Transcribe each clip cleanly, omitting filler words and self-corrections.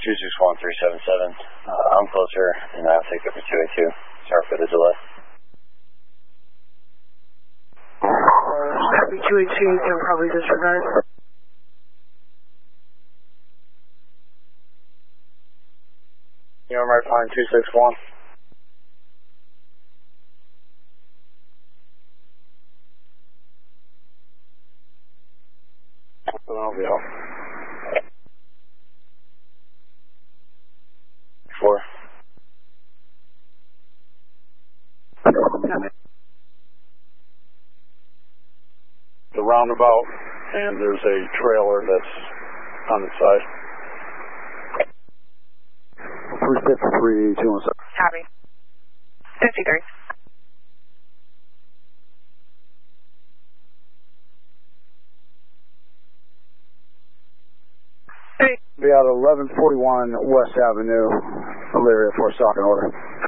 261-377. I'm closer, and I'll take over 282. Sorry for the delay. Copy 282, you can probably disregard. I'm right behind 261. Philadelphia. 4. The roundabout, and there's a trailer that's on the side. 353, 217. Copy. 53. Be out of 1141 West Avenue, Elyria for a stalking order.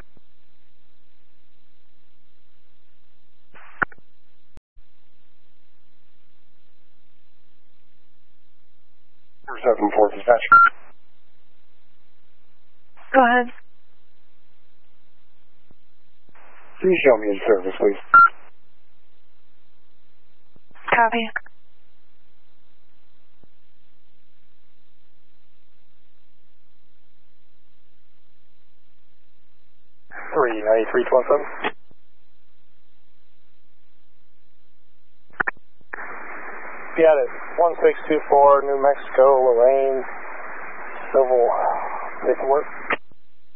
474 dispatch. Go ahead. Can you show me in service, please? Copy. Three 9327. Be at it. 1624 New Mexico, Lorraine, civil paperwork.